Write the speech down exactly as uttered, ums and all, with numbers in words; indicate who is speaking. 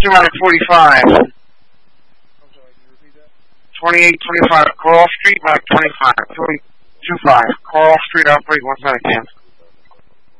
Speaker 1: Two forty-five.
Speaker 2: I'm sorry, can you repeat that?
Speaker 1: twenty-eight twenty-five Coral Street, Mike twenty-five. two five. Coral Street, operate one second.